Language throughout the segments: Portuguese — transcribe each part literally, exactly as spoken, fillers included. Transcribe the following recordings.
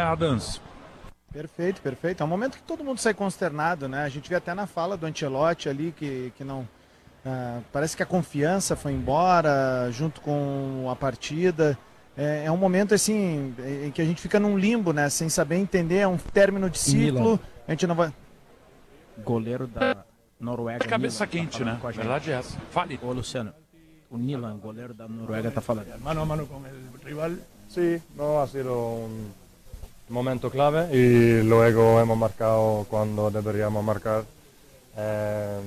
Adams. Perfeito, perfeito. É um momento que todo mundo sai consternado, né? A gente vê até na fala do Ancelotti ali que, que não... Uh, parece que a confiança foi embora junto com a partida. É, é um momento assim em que a gente fica num limbo, né? Sem saber entender, é um término de ciclo. A gente não vai... Goleiro da Noruega. Cabeça Milan, quente, tá né? Com a gente. Verdade é essa. Fale. Ô, Luciano, o Milan, goleiro da Noruega, tá falando. Mano a mano con el rival. Sí, no ha sido un momento clave y luego hemos marcado cuando deberíamos marcar. Eh,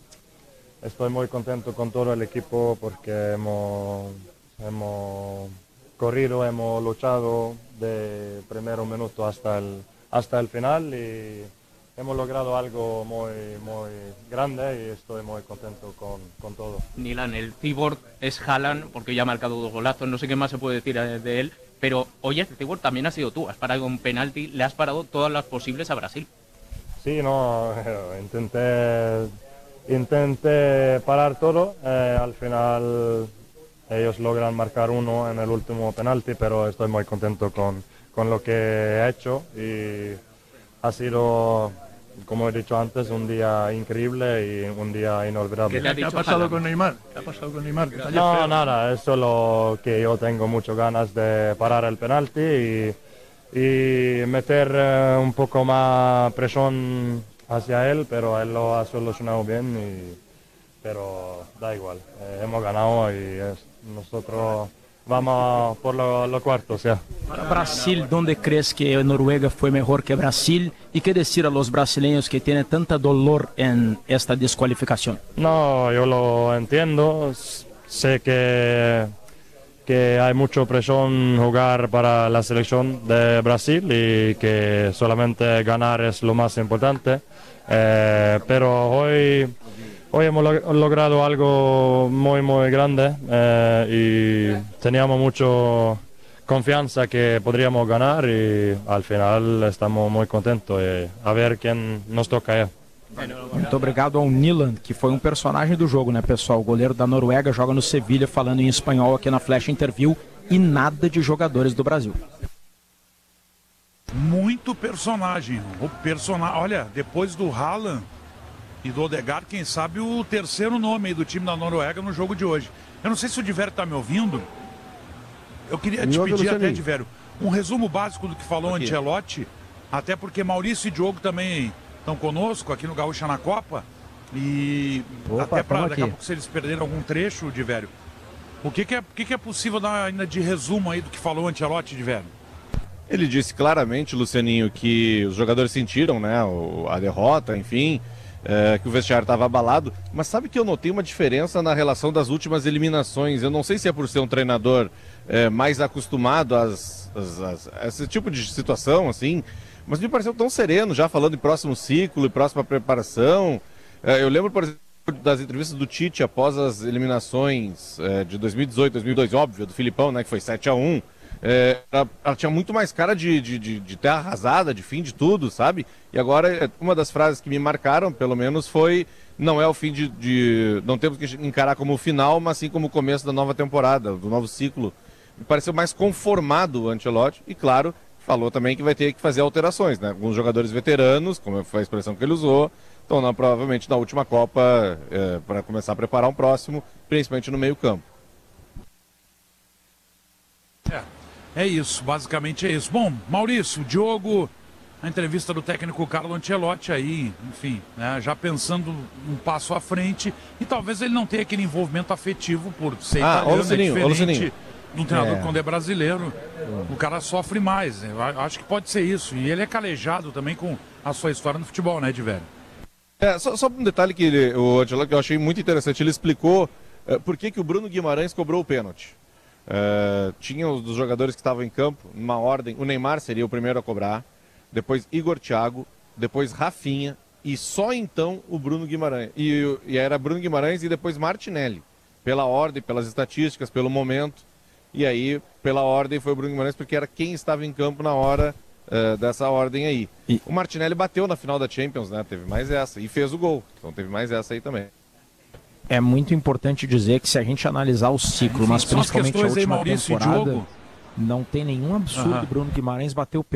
estoy muy contento con todo el equipo porque hemos, hemos corrido, hemos luchado de primer minuto hasta el, hasta el final y hemos logrado algo muy, muy grande y estoy muy contento con, con todo. Nilan, el cyborg es Haaland porque ya ha marcado dos golazos, no sé qué más se puede decir de él, pero hoy este cyborg también has sido tú, has parado un penalti, le has parado todas las posibles a Brasil. Sí, no, intenté, intenté parar todo, eh, al final ellos logran marcar uno en el último penalti, pero estoy muy contento con, con lo que he hecho y ha sido, como he dicho antes, un día increíble y un día inolvidable. ¿Qué, ¿Qué ha, ha pasado Haaland? con Neymar? ¿Qué ha pasado con Neymar? No, nada, es solo que yo tengo muchas ganas de parar el penalti y, y meter eh, un poco más presión hacia él, pero él lo ha solucionado bien, y, pero da igual, eh, hemos ganado y es, nosotros vamos por lo, lo cuarto, o sea. Brasil, ¿dónde crees que Noruega fue mejor que Brasil? ¿Y qué decir a los brasileños que tienen tanta dolor en esta descualificación? No, yo lo entiendo, sé que, que hay mucha presión jugar para la selección de Brasil y que solamente ganar es lo más importante, eh, pero hoy... Hoy hemos logrado algo muy muy grande eh, y teníamos mucha confianza que podríamos ganar y al final estamos muy contentos e a ver quién nos toca aí. Muito obrigado ao Nilan, que foi um personagem do jogo, né, pessoal? O goleiro da Noruega joga no Sevilha, falando em espanhol aqui na Flash Interview, e nada de jogadores do Brasil. Muito personagem. O personagem. Olha, depois do Haaland e do Odegaard, quem sabe o terceiro nome aí do time da Noruega no jogo de hoje. Eu não sei se o Divério tá me ouvindo. Eu queria te pedir até, Divério, um resumo básico do que falou o Ancelotti, até porque Maurício e Diogo também estão conosco aqui no Gaúcha na Copa. E Opa, até para daqui a aqui. pouco, se eles perderam algum trecho, Divério, o que, que, é, o que, que é possível dar ainda de resumo aí do que falou o Ancelotti, Divério? Ele disse claramente, Lucianinho, que os jogadores sentiram, né, a derrota, enfim, é, que o vestiário estava abalado. Mas sabe que eu notei uma diferença na relação das últimas eliminações? Eu não sei se é por ser um treinador é, mais acostumado às, às, às, a esse tipo de situação, assim, mas me pareceu tão sereno, já falando em próximo ciclo e próxima preparação. É, eu lembro, por exemplo, das entrevistas do Tite após as eliminações é, de dois mil e dezoito, dois mil e dois, óbvio, do Filipão, né, que foi sete a um. É, ela, ela tinha muito mais cara de, de, de, de terra arrasada, de fim de tudo, sabe? E agora, uma das frases que me marcaram, pelo menos, foi: não é o fim de, de... não temos que encarar como o final, mas sim como o começo da nova temporada, do novo ciclo. Me pareceu mais conformado o Ancelotti e, claro, falou também que vai ter que fazer alterações, né? Alguns jogadores veteranos, como foi a expressão que ele usou, estão na, provavelmente na última Copa é, para começar a preparar um próximo, principalmente no meio campo. É. É isso, basicamente é isso. Bom, Maurício, Diogo, a entrevista do técnico Carlo Ancelotti aí, enfim, né, já pensando um passo à frente, e talvez ele não tenha aquele envolvimento afetivo por ser Ah, italiano, ô, Lucininho, é ô, diferente Lucininho. de um treinador É. quando é brasileiro, o cara sofre mais, né? Eu acho que pode ser isso, e ele é calejado também com a sua história no futebol, né, Divério? É, só, só um detalhe que ele, o Ancelotti, que eu achei muito interessante, ele explicou é, por que, que o Bruno Guimarães cobrou o pênalti. Uh, tinha os dos jogadores que estavam em campo, numa ordem. O Neymar seria o primeiro a cobrar, depois Igor Thiago, depois Rafinha e só então o Bruno Guimarães. E, e era Bruno Guimarães e depois Martinelli, pela ordem, pelas estatísticas, pelo momento. E aí, pela ordem, foi o Bruno Guimarães porque era quem estava em campo na hora uh, dessa ordem aí. E... O Martinelli bateu na final da Champions, né? Teve mais essa e fez o gol, então teve mais essa aí também. É muito importante dizer que se a gente analisar o ciclo, mas São as principalmente a questões aí, última Maurício e temporada, Diogo. não tem nenhum absurdo Aham. Bruno Guimarães bater o pé.